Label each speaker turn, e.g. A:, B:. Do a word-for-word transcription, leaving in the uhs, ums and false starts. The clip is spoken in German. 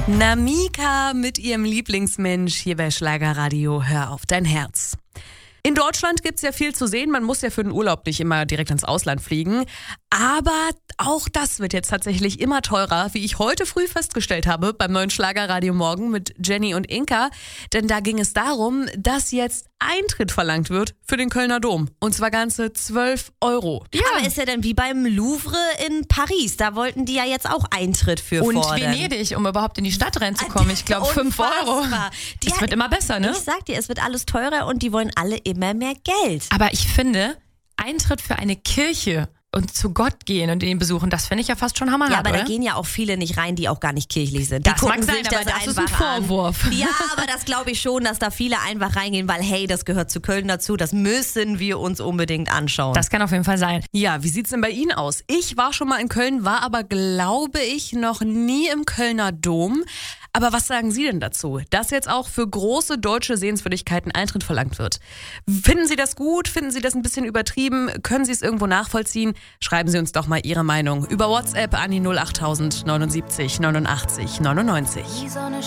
A: Namika mit ihrem Lieblingsmensch hier bei Schlagerradio. Hör auf dein Herz. In Deutschland gibt's ja viel zu sehen. Man muss ja für den Urlaub nicht immer direkt ins Ausland fliegen. Aber auch das wird jetzt tatsächlich immer teurer, wie ich heute früh festgestellt habe beim neuen Schlagerradio Morgen mit Jenny und Inka. Denn da ging es darum, dass jetzt Eintritt verlangt wird für den Kölner Dom. Und zwar ganze zwölf Euro.
B: Ja. Aber ist ja dann wie beim Louvre in Paris. Da wollten die ja jetzt auch Eintritt für
C: und
B: fordern.
C: Und Venedig, um überhaupt in die Stadt reinzukommen. Ich glaube fünf Euro.
B: Die
C: das wird immer besser, ne?
B: Ich sag dir, es wird alles teurer und die wollen alle immer mehr Geld.
C: Aber ich finde, Eintritt für eine Kirche und zu Gott gehen und ihn besuchen, das finde ich ja fast schon hammerhart,
B: Ja, aber
C: oder?
B: da gehen ja auch viele nicht rein, die auch gar nicht kirchlich sind. Die
C: das mag sein,
B: sich
C: aber
B: das,
C: das ist ein
B: einfach
C: Vorwurf.
B: An. Ja, aber das glaube ich schon, dass da viele einfach reingehen, weil hey, das gehört zu Köln dazu, das müssen wir uns unbedingt anschauen.
C: Das kann auf jeden Fall sein.
A: Ja, wie sieht's denn bei Ihnen aus? Ich war schon mal in Köln, war aber, glaube ich, noch nie im Kölner Dom. Aber was sagen Sie denn dazu, dass jetzt auch für große deutsche Sehenswürdigkeiten Eintritt verlangt wird? Finden Sie das gut? Finden Sie das ein bisschen übertrieben? Können Sie es irgendwo nachvollziehen? Schreiben Sie uns doch mal Ihre Meinung über WhatsApp an die null acht tausend neunundsiebzig neunundachtzig neunundneunzig.